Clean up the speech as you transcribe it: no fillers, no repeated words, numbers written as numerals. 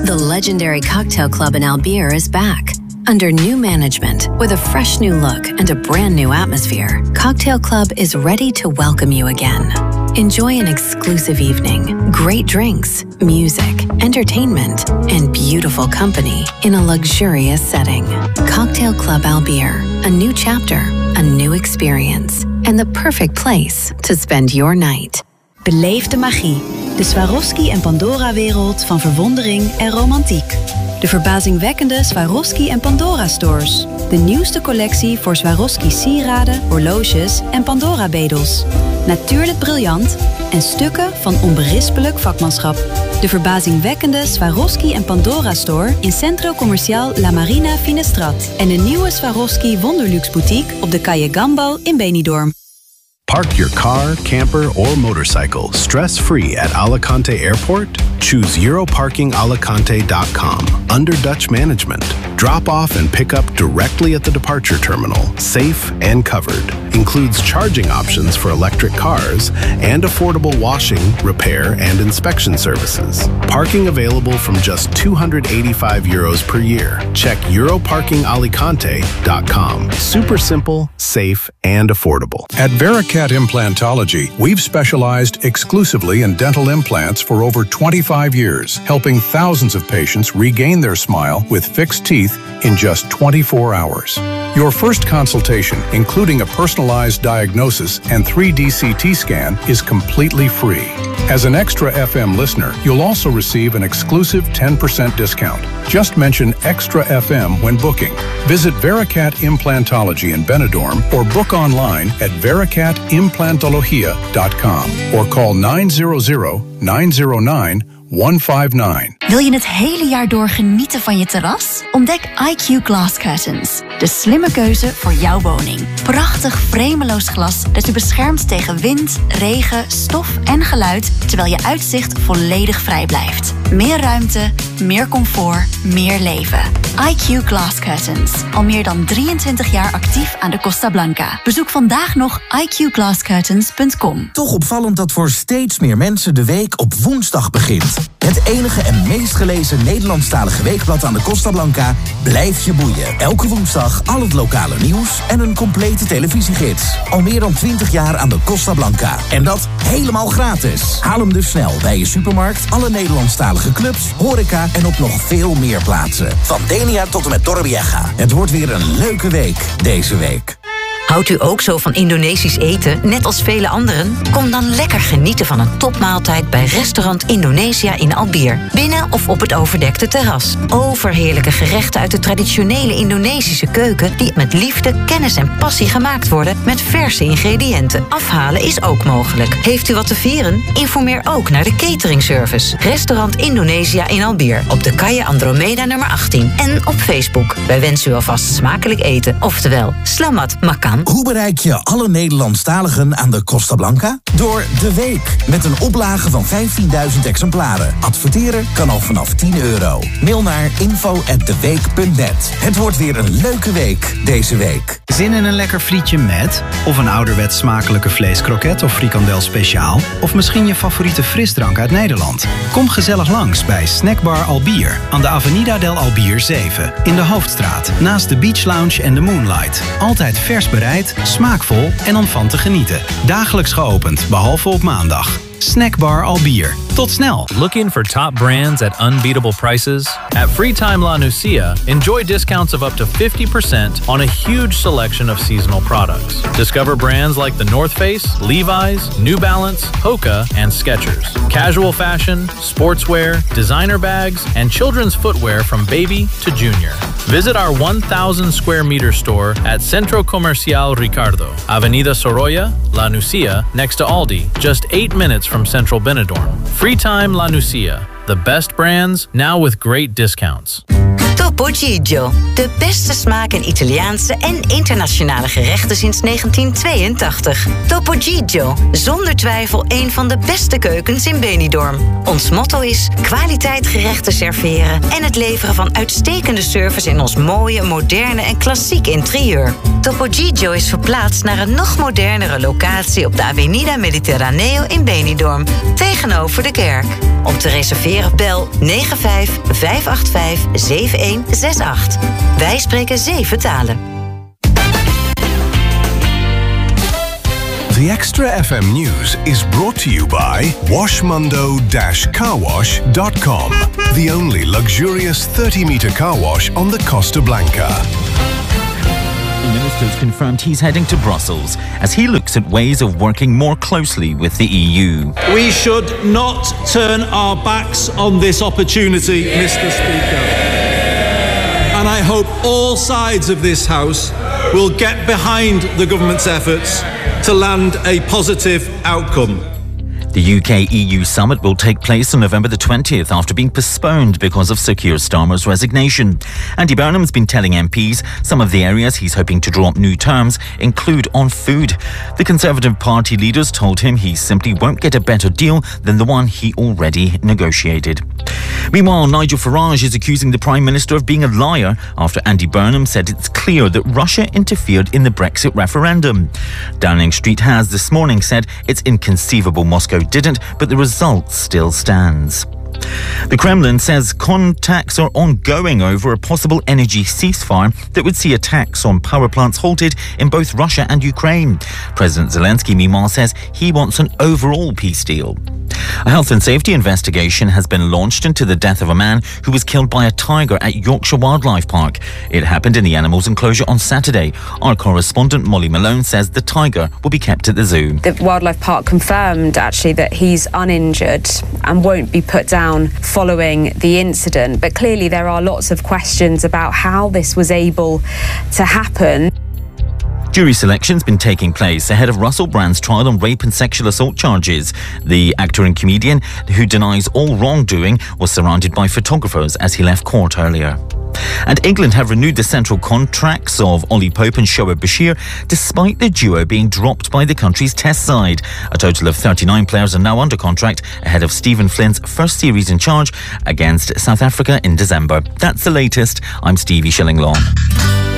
The legendary Cocktail Club in Albier is back. Under new management, with a fresh new look and a brand new atmosphere, Cocktail Club is ready to welcome you again. Enjoy an exclusive evening, great drinks, music, entertainment, and beautiful company in a luxurious setting. Cocktail Club Albier, a new chapter, a new experience, and the perfect place to spend your night. Beleef de magie, de Swarovski en Pandora-wereld van verwondering en romantiek. De verbazingwekkende Swarovski en Pandora stores. De nieuwste collectie voor Swarovski sieraden, horloges en Pandora-bedels. Natuurlijk briljant en stukken van onberispelijk vakmanschap. De verbazingwekkende Swarovski en Pandora store in Centro Comercial La Marina Finestrat. En de nieuwe Swarovski Wonderluxe boutique op de Calle Gambo in Benidorm. Park your car, camper, or motorcycle stress-free at Alicante Airport? Choose EuroParkingAlicante.com under Dutch management. Drop off and pick up directly at the departure terminal, safe and covered. Includes charging options for electric cars and affordable washing, repair, and inspection services. Parking available from just €285 per year. Check EuroParkingAlicante.com. Super simple, safe, and affordable. At Vericat Implantology, we've specialized exclusively in dental implants for over 25 years, helping thousands of patients regain their smile with fixed teeth in just 24 hours. Your first consultation, including a personalized diagnosis and 3D CT scan, is completely free. As an Extra FM listener, you'll also receive an exclusive 10% discount. Just mention Extra FM when booking. Visit Vericat Implantology in Benidorm or book online at vericatimplantologia.com or call 900-909-159. Wil je het hele jaar door genieten van je terras? Ontdek IQ Glass Curtains. De slimme keuze voor jouw woning. Prachtig frameloos glas dat je beschermt tegen wind, regen, stof en geluid, terwijl je uitzicht volledig vrij blijft. Meer ruimte, meer comfort, meer leven. IQ Glass Curtains. Al meer dan 23 jaar actief aan de Costa Blanca. Bezoek vandaag nog iqglasscurtains.com. Toch opvallend dat voor steeds meer mensen de week op woensdag begint. Het enige en meest gelezen Nederlandstalige weekblad aan de Costa Blanca blijft je boeien. Elke woensdag al het lokale nieuws en een complete televisiegids. Al meer dan 20 jaar aan de Costa Blanca. En dat helemaal gratis. Haal hem dus snel bij je supermarkt, alle Nederlandstalige clubs, horeca en op nog veel meer plaatsen. Van Denia tot en met Torrevieja. Het wordt weer een leuke week deze week. Houdt u ook zo van Indonesisch eten, net als vele anderen? Kom dan lekker genieten van een topmaaltijd bij restaurant Indonesia in Albier. Binnen of op het overdekte terras. Overheerlijke gerechten uit de traditionele Indonesische keuken die met liefde, kennis en passie gemaakt worden met verse ingrediënten. Afhalen is ook mogelijk. Heeft u wat te vieren? Informeer ook naar de cateringservice. Restaurant Indonesia in Albier op de Calle Andromeda nummer 18 en op Facebook. Wij wensen u alvast smakelijk eten, oftewel Slamat Makan. Hoe bereik je alle Nederlandstaligen aan de Costa Blanca? Door De Week, met een oplage van 15.000 exemplaren. Adverteren kan al vanaf €10. Mail naar info@deweek.net. Het wordt weer een leuke week deze week. Zin in een lekker frietje met? Of een ouderwets smakelijke vleeskroket of frikandel speciaal? Of misschien je favoriete frisdrank uit Nederland? Kom gezellig langs bij Snackbar Albier aan de Avenida del Albier 7 in de Hoofdstraat, naast de Beach Lounge en de Moonlight. Altijd vers bereid, smaakvol en om van te genieten. Dagelijks geopend, behalve op maandag. Snackbar Albier. Tot snel. Looking for top brands at unbeatable prices? At Freetime La Nucia, enjoy discounts of up to 50% on a huge selection of seasonal products. Discover brands like the North Face, Levi's, New Balance, Hoka, and Skechers. Casual fashion, sportswear, designer bags, and children's footwear from baby to junior. Visit our 1,000 square meter store at Centro Comercial Ricardo, Avenida Sorolla, La Nucia, next to Aldi, just 8 minutes from Central Benidorm. Freetime La Nucia, the best brands, now with great discounts. Top! Topo Gigio. De beste smaak in Italiaanse en internationale gerechten sinds 1982. Topo Gigio, zonder twijfel een van de beste keukens in Benidorm. Ons motto is kwaliteit gerechten serveren en het leveren van uitstekende service in ons mooie, moderne en klassiek interieur. Topo Gigio is verplaatst naar een nog modernere locatie op de Avenida Mediterraneo in Benidorm, tegenover de kerk. Om te reserveren bel 95 585 7168. Wij spreken 7 talen. The Extra FM News is brought to you by washmundo-carwash.com, the only luxurious 30-meter car wash on the Costa Blanca. The minister's confirmed he's heading to Brussels as he looks at ways of working more closely with the EU. We should not turn our backs on this opportunity, Mr. Speaker. And I hope all sides of this House will get behind the government's efforts to land a positive outcome. The UK-EU summit will take place on November the 20th after being postponed because of Sir Keir Starmer's resignation. Andy Burnham's been telling MPs some of the areas he's hoping to draw up new terms include on food. The Conservative Party leaders told him he simply won't get a better deal than the one he already negotiated. Meanwhile, Nigel Farage is accusing the Prime Minister of being a liar after Andy Burnham said it's clear that Russia interfered in the Brexit referendum. Downing Street has this morning said it's inconceivable Moscow didn't, but the result still stands. The Kremlin says contacts are ongoing over a possible energy ceasefire that would see attacks on power plants halted in both Russia and Ukraine. President Zelensky, meanwhile, says he wants an overall peace deal. A health and safety investigation has been launched into the death of a man who was killed by a tiger at Yorkshire Wildlife Park. It happened in the animals enclosure on Saturday. Our correspondent Molly Malone says the tiger will be kept at the zoo. The Wildlife Park confirmed actually that he's uninjured and won't be put down following the incident. But clearly there are lots of questions about how this was able to happen. Jury selection's been taking place ahead of Russell Brand's trial on rape and sexual assault charges. The actor and comedian, who denies all wrongdoing, was surrounded by photographers as he left court earlier. And England have renewed the central contracts of Ollie Pope and Shoaib Bashir, despite the duo being dropped by the country's test side. A total of 39 players are now under contract ahead of Stephen Flynn's first series in charge against South Africa in December. That's the latest. I'm Stevie Shillinglaw.